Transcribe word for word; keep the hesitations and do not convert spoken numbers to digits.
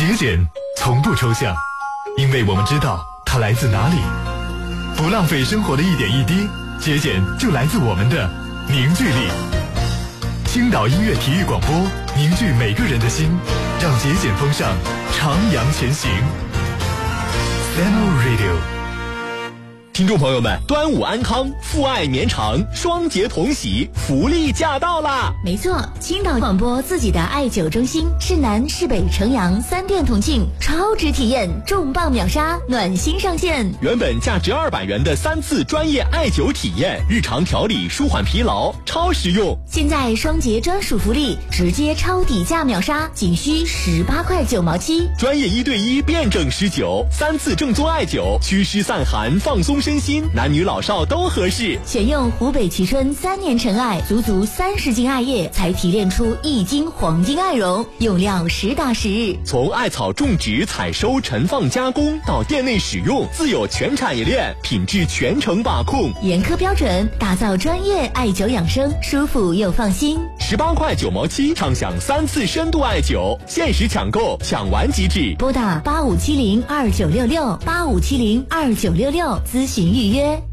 节俭从不抽象，因为我们知道它来自哪里。不浪费生活的一点一滴，节俭就来自我们的凝聚力。青岛音乐体育广播凝聚每个人的心，让节俭风尚徜徉前行。 S M O Radio。 听众朋友们，端午安康，父爱绵长，双节同喜，福利驾到啦！ 没错，青岛广播自己的艾灸中心，市南、市北、城阳三店同庆，超值体验，重磅秒杀，暖心上线。 原本价值二百元的三次专业艾灸体验，日常调理舒缓疲劳，超实用。 现在双节专属福利，直接超底价秒杀，仅需十八块九毛七。 专业一对一辩证施灸，三次正宗艾灸，祛湿散寒，放松身心，男女老少都合适。 选用湖北蕲春三年陈艾，足足三十斤艾叶才提炼出一斤黄金艾绒，用料实打实。 从艾草种植、采收、陈放、加工到店内使用，自有全产业链，品质全程把控， 严苛标准，打造专业艾灸养生，舒服又放心。 十八块九毛七，畅享三次深度艾灸，限时抢购，抢完即止。 拨打八五七零二九六六八五七零二九六六咨询预约。